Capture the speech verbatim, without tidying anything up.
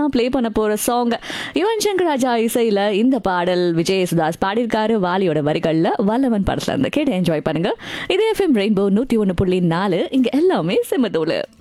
நான் ப்ளே பண்ண போற சாங் யுவன் சங்கர் ராஜா இசையில இந்த பாடல் விஜய் யேசுதாஸ் பாடியிருக்காரு. வாலியோட வரிகள்ல வல்லவன் படத்துல இருந்து கேட்டு என்ஜாய் பண்ணுங்க. இது எஃப்எம் ரெயின்போ நூத்தி ஒன்னு புள்ளி நாலு. இங்க எல்லாமே செம்மதோல.